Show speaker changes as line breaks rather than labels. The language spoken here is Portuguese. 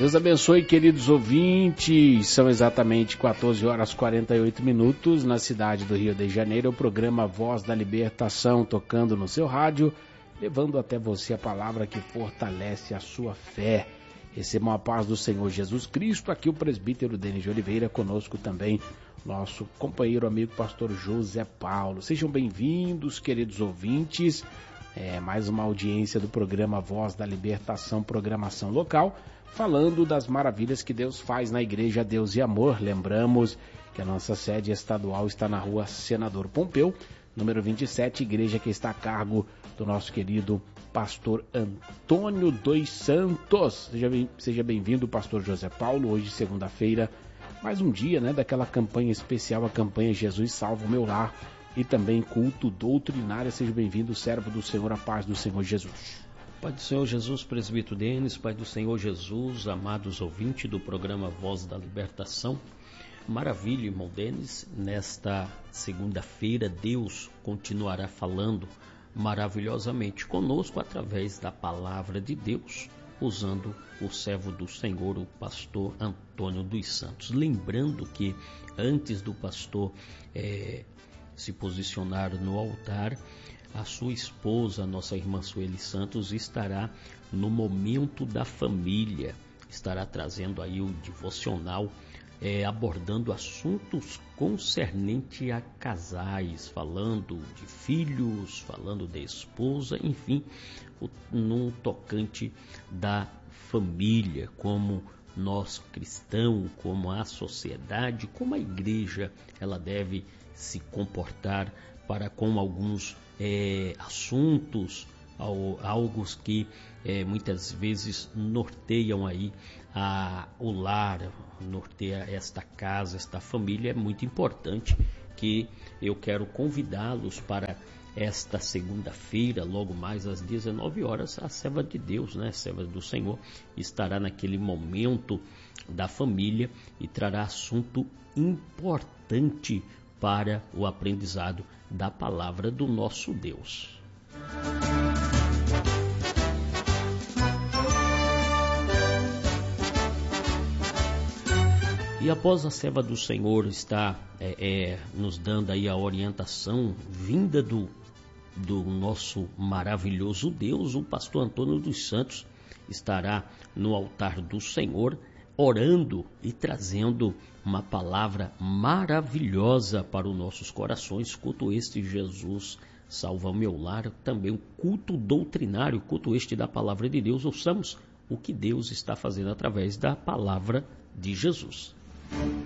Deus abençoe, queridos ouvintes. São exatamente 14 horas e 48 minutos na cidade do Rio de Janeiro. O programa Voz da Libertação tocando no seu rádio, levando até você a palavra que fortalece a sua fé. Recebam a paz do Senhor Jesus Cristo. Aqui o presbítero Denis de Oliveira, conosco também nosso companheiro amigo pastor José Paulo. Sejam bem-vindos, queridos ouvintes. Mais uma audiência do programa Voz da Libertação, programação local, falando das maravilhas que Deus faz na Igreja Deus e Amor. Lembramos que a nossa sede estadual está na rua Senador Pompeu, número 27, igreja que está a cargo do nosso querido pastor Antônio dos Santos. Seja bem-vindo, pastor José Paulo. Hoje, segunda-feira, mais um dia, daquela campanha especial, a campanha Jesus Salva o Meu Lar, e também culto doutrinário. Seja bem-vindo, servo do Senhor, a paz do Senhor Jesus.
Pai do Senhor Jesus, presbítero Denis, Pai do Senhor Jesus, amados ouvintes do programa Voz da Libertação. Maravilha, irmão Denis, nesta segunda-feira Deus continuará falando maravilhosamente conosco através da palavra de Deus, usando o servo do Senhor, o pastor Antônio dos Santos. Lembrando que antes do pastor se posicionar no altar, a sua esposa, nossa irmã Sueli Santos, estará no momento da família, estará trazendo aí o devocional, abordando assuntos concernentes a casais, falando de filhos, falando de esposa, enfim, num tocante da família, como nós cristãos, como a sociedade, como a igreja, ela deve se comportar para com alguns assuntos, algo que muitas vezes norteiam aí o lar, norteia esta casa, esta família. É muito importante que eu quero convidá-los para esta segunda-feira, logo mais às 19 horas, a serva de Deus, serva do Senhor, estará naquele momento da família e trará assunto importante para o aprendizado da palavra do nosso Deus. E após a serva do Senhor estar nos dando aí a orientação vinda do nosso maravilhoso Deus, o pastor Antônio dos Santos estará no altar do Senhor, orando e trazendo uma palavra maravilhosa para os nossos corações. Culto este, Jesus Salva o Meu Lar, também um culto doutrinário, culto este da palavra de Deus. Ouçamos o que Deus está fazendo através da palavra de Jesus.